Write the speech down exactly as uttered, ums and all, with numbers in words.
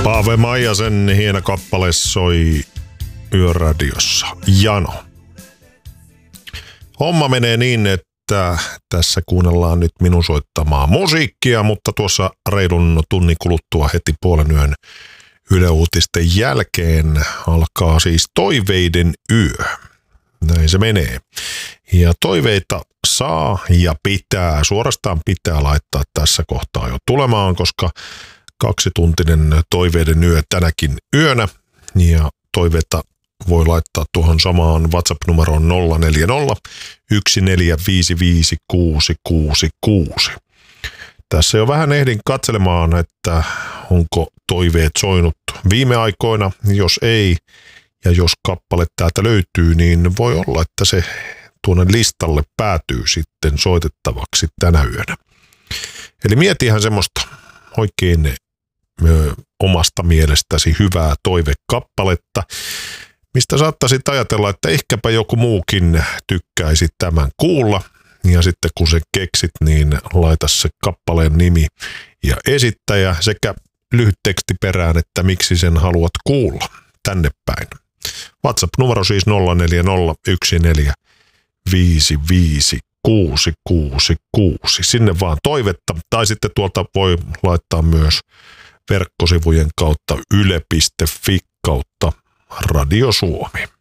Paave Maijasen hieno kappale soi Yöradiossa. Jano. Homma menee niin, että tässä kuunnellaan nyt minun soittamaa musiikkia, mutta tuossa reilun tunnin kuluttua heti puolen yön Yle Uutisten jälkeen alkaa siis Toiveiden yö. Näin se menee. Ja toiveita saa ja pitää, suorastaan pitää laittaa tässä kohtaa jo tulemaan, koska kaksituntinen Toiveiden yö tänäkin yönä. Ja toiveita voi laittaa tuohon samaan WhatsApp-numeroon nolla neljä nolla yksi neljä viisi viisi kuusi kuusi kuusi. Tässä jo vähän ehdin katselemaan, että onko toiveet soinut viime aikoina. Jos ei, ja jos kappale täältä löytyy, niin voi olla, että se tuonne listalle päätyy sitten soitettavaksi tänä yönä. Eli mietihän semmoista oikein ö, omasta mielestäsi hyvää toivekappaletta, mistä saattaisit ajatella, että ehkäpä joku muukin tykkäisi tämän kuulla. Ja sitten kun sen keksit, niin laita se kappaleen nimi ja esittäjä sekä lyhyt teksti perään, että miksi sen haluat kuulla tänne päin. WhatsApp-numero siis nolla neljä nolla yksi neljä viisi viisi kuusi kuusi kuusi. Sinne vaan toivetta, tai sitten tuolta voi laittaa myös verkkosivujen kautta yle piste fi kautta Radio Suomi.